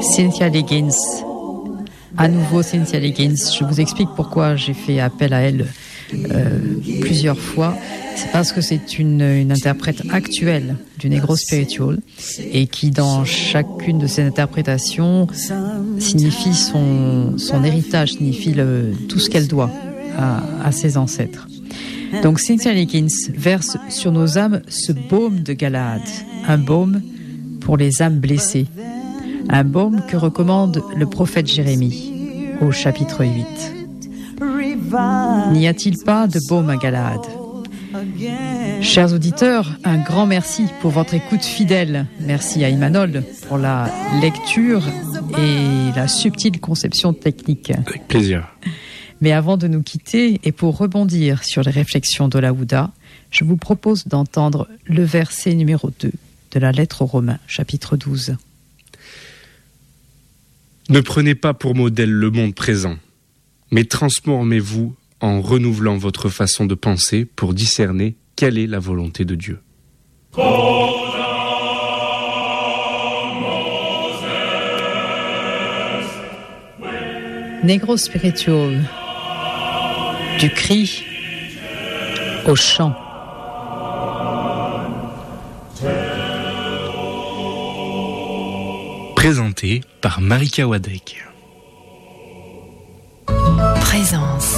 Cynthia Liggins. À nouveau Cynthia Liggins. Je vous explique pourquoi j'ai fait appel à elle plusieurs fois. C'est parce que c'est une interprète actuelle du Negro Spiritual et qui, dans chacune de ses interprétations, signifie son héritage, signifie tout ce qu'elle doit à ses ancêtres. Donc Cynthia Liggins verse sur nos âmes ce baume de Galaad, un baume pour les âmes blessées, un baume que recommande le prophète Jérémie au chapitre 8. N'y a-t-il pas de baume à Galaad ? Chers auditeurs, un grand merci pour votre écoute fidèle. Merci à Imanol pour la lecture et la subtile conception technique. Avec plaisir. Mais avant de nous quitter et pour rebondir sur les réflexions d'Olaouda, je vous propose d'entendre le verset numéro 2 de la lettre aux Romains, chapitre 12. Ne prenez pas pour modèle le monde présent, mais transformez-vous en renouvelant votre façon de penser pour discerner quelle est la volonté de Dieu. Negro Spiritual, du cri au chant. Présenté par Marika Wadek. Présence.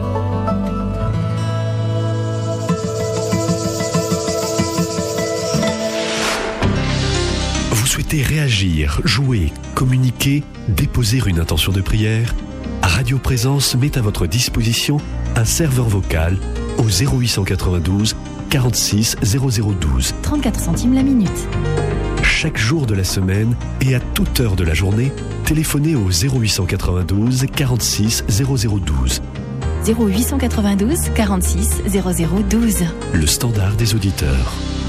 Vous souhaitez réagir, jouer, communiquer, déposer une intention de prière ? Radio Présence met à votre disposition un serveur vocal au 0892 46 0012. 34 centimes la minute. Chaque jour de la semaine et à toute heure de la journée, téléphonez au 0892 46 0012. 0892 46 0012. Le standard des auditeurs.